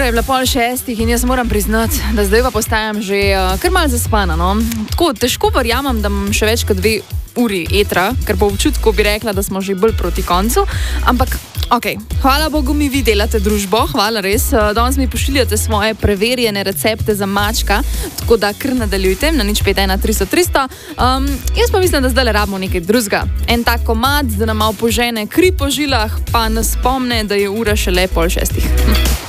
je bila 5:30 in jaz moram priznati, da zdaj pa postajam že kar malo zaspana. No? Tako težko verjamem, da imam še več kot 2 uri etra, ker po občutku bi rekla, da smo že bolj proti koncu. Ampak, ok, hvala Bogu mi vi delate družbo, hvala res. Danes mi pošiljate svoje preverjene recepte za mačka, tako da kar nadaljujte na 051 300 300. Jaz pa mislim, da zdaj le rabimo nekaj drugega. En tak komad, da nam malo požene kri po žilah, pa nas spomne, da je ura šele 5:30.